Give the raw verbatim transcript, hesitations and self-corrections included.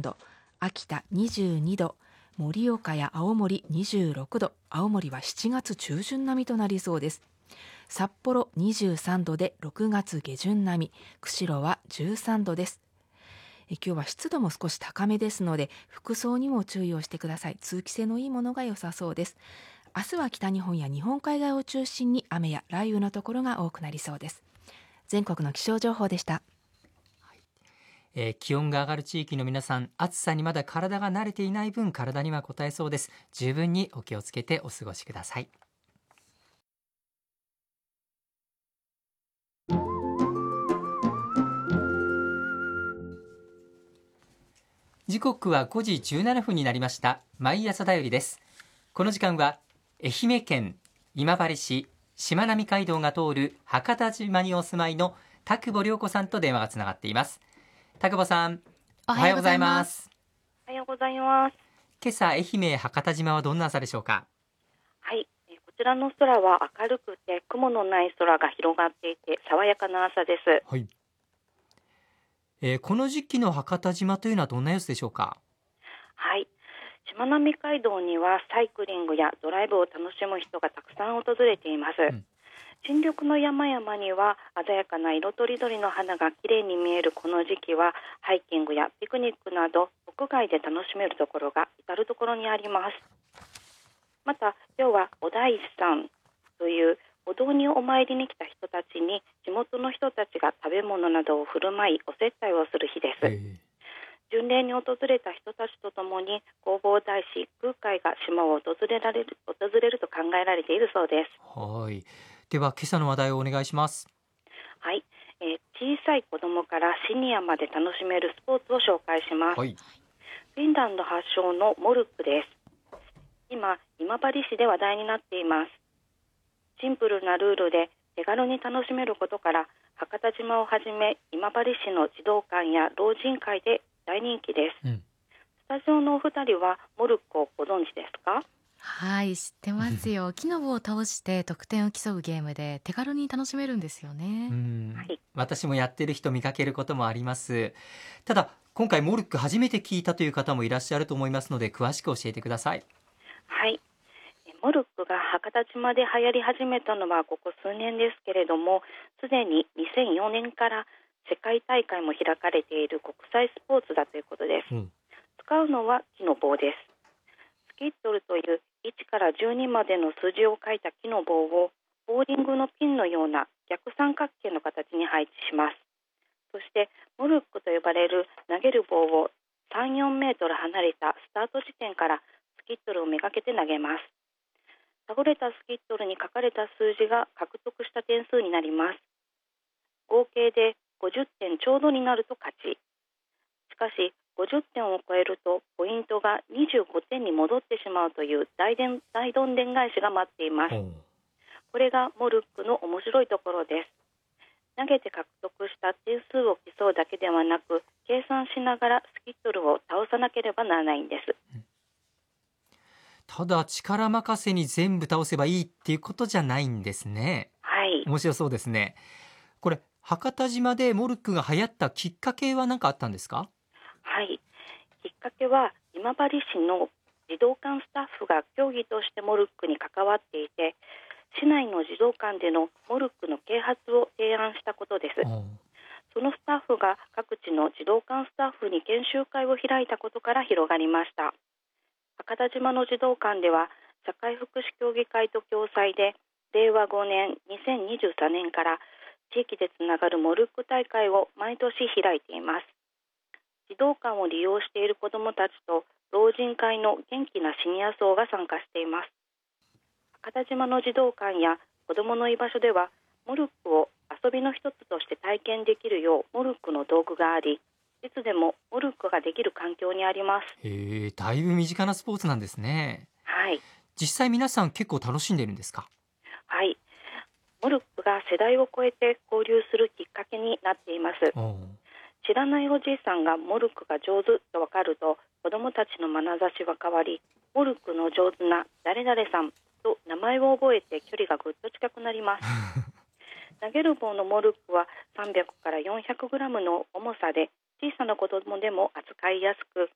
ど、秋田にじゅうにど、盛岡や青森にじゅうろくど、青森はしちがつ中旬並みとなりそうです。札幌にじゅうさんどでろくがつ下旬並み、釧路はじゅうさんどです。え今日は湿度も少し高めですので、服装にも注意をしてください。通気性のいいものが良さそうです。明日は北日本や日本海側を中心に雨や雷雨のところが多くなりそうです。全国の気象情報でした。 えー、気温が上がる地域の皆さん、暑さにまだ体が慣れていない分、体には応えそうです。十分にお気をつけてお過ごしください。時刻はごじじゅうななふんになりました。毎朝だよりです。この時間は愛媛県今治市しまなみ海道が通る博多島にお住まいの田久保涼子さんと電話がつながっています。田久保さん、おはようございます。 おはようございます。 今朝愛媛博多島はどんな朝でしょうか？ はい、こちらの空は明るくて雲のない空が広がっていて爽やかな朝です。 はい。えー、この時期の博多島というのはどんな様子でしょうか？ はい、しまなみ海道にはサイクリングやドライブを楽しむ人がたくさん訪れています。うん、新緑の山々には鮮やかな色とりどりの花がきれいに見えるこの時期は、ハイキングやピクニックなど屋外で楽しめるところが至るところにあります。また今日はお大師さんというお堂にお参りに来た人たちに地元の人たちが食べ物などを振る舞いお接待をする日です。巡礼に訪れた人たちとともに弘法大師空海が島を訪れられる訪れると考えられているそうです。 はい。では今朝の話題をお願いします。 はい、えー、小さい子どもからシニアまで楽しめるスポーツを紹介します。はい、フィンランド発祥のモルックです。今今治市で話題になっています。シンプルなルールで手軽に楽しめることから、博多島をはじめ今治市の児童館や老人会で大人気です。うん、スタジオのお二人はモルックをご存知ですか？ はい、知ってますよ。木の棒を倒して得点を競うゲームで手軽に楽しめるんですよね。 うん、はい、私もやってる人見かけることもあります。ただ今回モルック初めて聞いたという方もいらっしゃると思いますので、詳しく教えてください。 はい、モルックが博多島で流行り始めたのはここ数年ですけれども、すでににせんよねんから世界大会も開かれている国際スポーツだということです。うん、使うのは木の棒です。スキットルといういちからじゅうにまでの数字を書いた木の棒をボーリングのピンのような逆三角形の形に配置します。そしてモルックと呼ばれる投げる棒をさん、よんメートル離れたスタート地点からスキットルをめがけて投げます。倒れたスキットルに書かれた数字が獲得した点数になります。合計でごじゅってんちょうどになると勝ち。しかしごじゅってんを超えるとポイントがにじゅうごてんに戻ってしまうという大でん大どんでん返しが待っています。これがモルックの面白いところです。投げて獲得した点数を競うだけではなく、計算しながらスキットルを倒さなければならないんです。 ただ力任せに全部倒せばいいっていうことじゃないんですね。 はい、 面白そうですね。これ博多島でモルックが流行ったきっかけは何かあったんですか？ はい、きっかけは今治市の児童館スタッフが競技としてモルックに関わっていて、市内の児童館でのモルックの啓発を提案したことです。そのスタッフが各地の児童館スタッフに研修会を開いたことから広がりました。博多島の児童館では社会福祉協議会と共催で、れいわごねんにせんにじゅうさんねんから地域でつながるモルック大会を毎年開いています。児童館を利用している子どもたちと老人会の元気なシニア層が参加しています。博多島の児童館や子どもの居場所ではモルックを遊びの一つとして体験できるようモルックの道具があり、いつでもモルックができる環境にあります。 へえ、だいぶ身近なスポーツなんですね。 はい、 実際皆さん結構楽しんでいるんですか？ はい、モルックが世代を超えて交流するきっかけになっています。知らないおじいさんがモルックが上手と分かると、子どもたちの眼差しは変わり、モルックの上手な誰々さんと名前を覚えて距離がぐっと近くなります投げる棒のモルックはさんびゃくからよんひゃくグラムの重さで、小さな子どもでも扱いやすく、